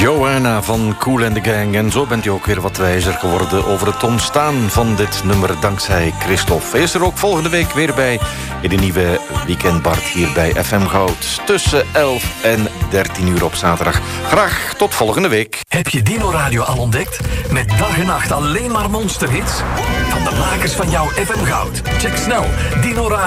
Joanna van Kool and the Gang. En zo bent u ook weer wat wijzer geworden over het ontstaan van dit nummer dankzij Christophe. Hij is er ook volgende week weer bij in de nieuwe Weekend-Bart hier bij FM Goud. Tussen 11 en 13 uur op zaterdag. Graag tot volgende week. Heb je Dino Radio al ontdekt? Met dag en nacht alleen maar monsterhits? Van de makers van jouw FM Goud. Check snel Dino Radio.